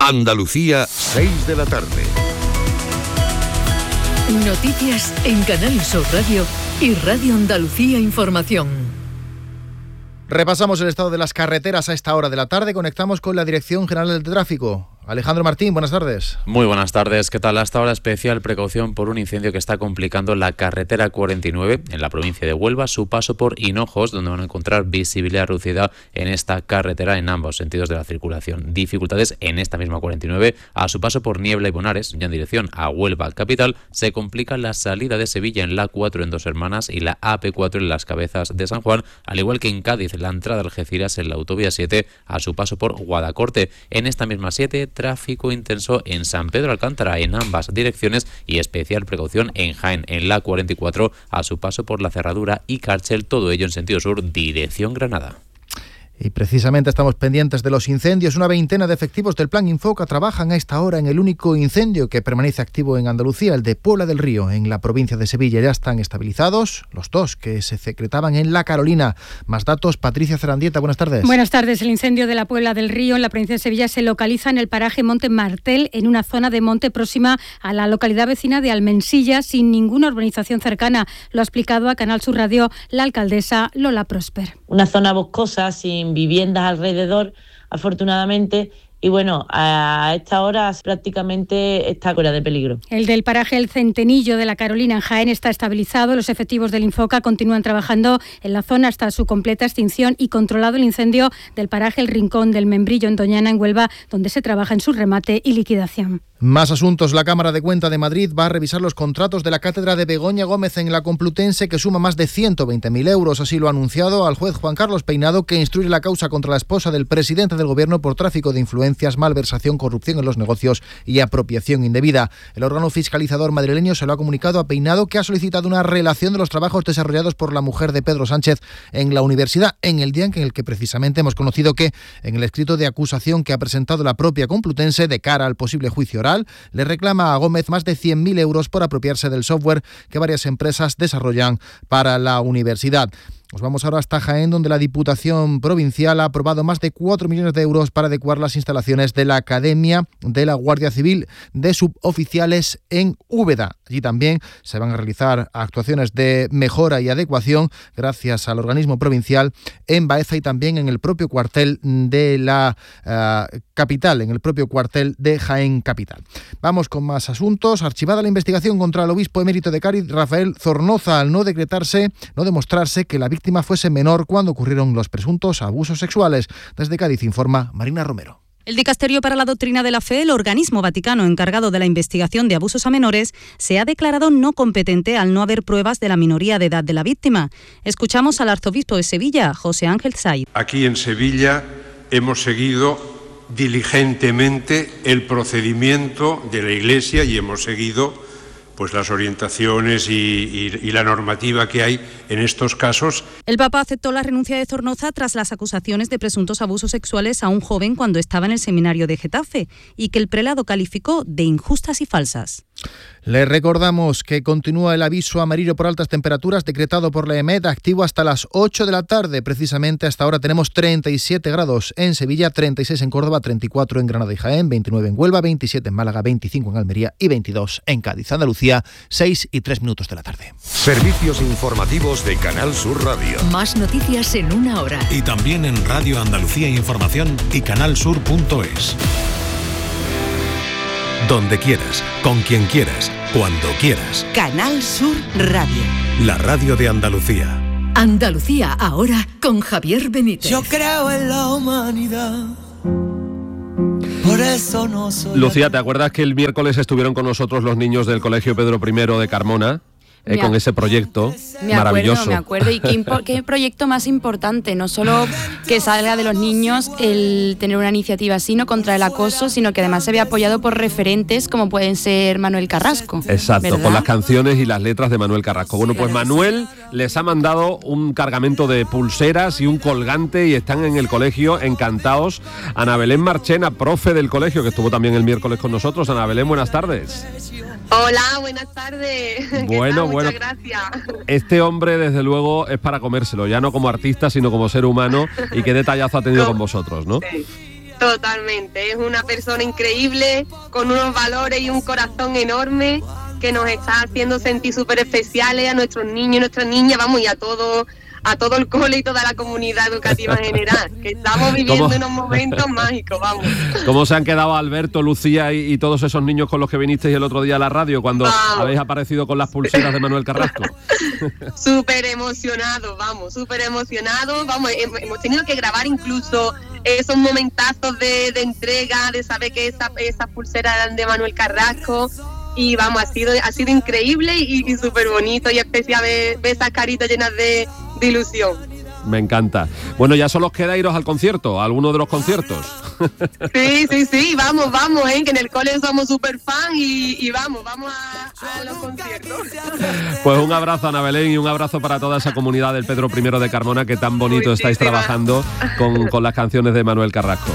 Andalucía, 6 de la tarde. Noticias en Canal Sur Radio y Radio Andalucía Información. Repasamos el estado de las carreteras a esta hora de la tarde. Conectamos con la Dirección General del Tráfico. Alejandro Martín, buenas tardes. Muy buenas tardes. ¿Qué tal? Hasta ahora especial precaución por un incendio que está complicando la carretera 49 en la provincia de Huelva, su paso por Hinojos, donde van a encontrar visibilidad reducida en esta carretera en ambos sentidos de la circulación. Dificultades en esta misma 49 a su paso por Niebla y Bonares, ya en dirección a Huelva capital. Se complica la salida de Sevilla en la A4 en Dos Hermanas y la AP4 en Las Cabezas de San Juan, al igual que en Cádiz, la entrada de Algeciras en la autovía 7 a su paso por Guadacorte. En esta misma 7, tráfico intenso en San Pedro Alcántara en ambas direcciones y especial precaución en Jaén en la 44 a su paso por la Cerradura y Cárcel, todo ello en sentido sur, dirección Granada. Y precisamente estamos pendientes de los incendios. Una veintena de efectivos del Plan Infoca trabajan a esta hora en el único incendio que permanece activo en Andalucía, el de Puebla del Río, en la provincia de Sevilla. Ya están estabilizados los dos que se secretaban en La Carolina. Más datos, Patricia Zarandieta, buenas tardes. Buenas tardes. El incendio de la Puebla del Río en la provincia de Sevilla se localiza en el paraje Monte Martel, en una zona de monte próxima a la localidad vecina de Almensilla, sin ninguna urbanización cercana. Lo ha explicado a Canal Sur Radio la alcaldesa Lola Prosper. Una zona boscosa, sin viviendas alrededor, afortunadamente, y bueno, a esta hora prácticamente está fuera de peligro. El del paraje El Centenillo de La Carolina en Jaén está estabilizado. Los efectivos del Infoca continúan trabajando en la zona hasta su completa extinción y controlado el incendio del paraje El Rincón del Membrillo en Doñana, en Huelva, donde se trabaja en su remate y liquidación. Más asuntos. La Cámara de Cuentas de Madrid va a revisar los contratos de la cátedra de Begoña Gómez en la Complutense, que suma más de 120.000 euros. Así lo ha anunciado al juez Juan Carlos Peinado, que instruye la causa contra la esposa del presidente del Gobierno por tráfico de influencias, malversación, corrupción en los negocios y apropiación indebida. El órgano fiscalizador madrileño se lo ha comunicado a Peinado, que ha solicitado una relación de los trabajos desarrollados por la mujer de Pedro Sánchez en la universidad, en el día en el que precisamente hemos conocido que, en el escrito de acusación que ha presentado la propia Complutense de cara al posible juicio oral, le reclama a Gómez más de 100.000 euros por apropiarse del software que varias empresas desarrollan para la universidad. Nos vamos ahora hasta Jaén, donde la Diputación Provincial ha aprobado más de 4 millones de euros para adecuar las instalaciones de la Academia de la Guardia Civil de Suboficiales en Úbeda. Allí también se van a realizar actuaciones de mejora y adecuación gracias al organismo provincial en Baeza y también en el propio cuartel de la capital, en el propio cuartel de Jaén Capital. Vamos con más asuntos. Archivada la investigación contra el obispo emérito de Cádiz, Rafael Zornoza, al no demostrarse que la víctima fuese menor cuando ocurrieron los presuntos abusos sexuales. Desde Cádiz informa Marina Romero. El Dicasterio para la Doctrina de la Fe, el organismo vaticano encargado de la investigación de abusos a menores, se ha declarado no competente al no haber pruebas de la minoría de edad de la víctima. Escuchamos al arzobispo de Sevilla, José Ángel Said. Aquí en Sevilla hemos seguido diligentemente el procedimiento de la Iglesia y hemos seguido pues las orientaciones y la normativa que hay en estos casos. El Papa aceptó la renuncia de Zornoza tras las acusaciones de presuntos abusos sexuales a un joven cuando estaba en el seminario de Getafe y que el prelado calificó de injustas y falsas. Les recordamos que continúa el aviso amarillo por altas temperaturas decretado por la EMET, activo hasta las 8 de la tarde. Precisamente hasta ahora tenemos 37 grados en Sevilla, 36 en Córdoba, 34 en Granada y Jaén, 29 en Huelva, 27 en Málaga, 25 en Almería y 22 en Cádiz. Andalucía, 6:03 de la tarde. Servicios informativos de Canal Sur Radio. Más noticias en una hora. Y también en Radio Andalucía Información y canalsur.es. Donde quieras, con quien quieras, cuando quieras. Canal Sur Radio. La radio de Andalucía. Andalucía ahora con Javier Benítez. Yo creo en la humanidad. Por eso no soy. Lucía, ¿te acuerdas que el miércoles estuvieron con nosotros los niños del Colegio Pedro I de Carmona? Con ese proyecto maravilloso. Me acuerdo. Y qué proyecto más importante. No solo que salga de los niños el tener una iniciativa así, no contra el acoso, sino que además se ve apoyado por referentes como pueden ser Manuel Carrasco. Exacto, ¿verdad? con las canciones y las letras de Manuel Carrasco. Bueno, pues Manuel les ha mandado un cargamento de pulseras y un colgante y están en el colegio encantados. Ana Belén Marchena, profe del colegio, que estuvo también el miércoles con nosotros. Ana Belén, buenas tardes. Hola, buenas tardes. Bueno, Muchas gracias. Este hombre, desde luego, es para comérselo, ya no como artista, sino como ser humano. Y qué detallazo ha tenido con vosotros, ¿no? Totalmente, es una persona increíble, con unos valores y un corazón enorme, que nos está haciendo sentir súper especiales a nuestros niños y nuestras niñas, vamos, y a todo el cole y toda la comunidad educativa en general, que estamos viviendo unos momentos mágicos, vamos. ¿Cómo se han quedado Alberto, Lucía y todos esos niños con los que vinisteis el otro día a la radio cuando habéis aparecido con las pulseras de Manuel Carrasco? Súper emocionados, vamos, hemos tenido que grabar incluso esos momentazos de entrega, de saber que esas pulseras eran de Manuel Carrasco. Y vamos, ha sido increíble y súper bonito y especial ver esas caritas llenas de ilusión. Me encanta. Bueno, ya solo os queda iros al concierto, a alguno de los conciertos. Sí, vamos, que en el cole somos súper fan y vamos a los conciertos. Pues un abrazo, Ana Belén, y un abrazo para toda esa comunidad del Pedro I de Carmona, que tan bonito estáis trabajando con las canciones de Manuel Carrasco.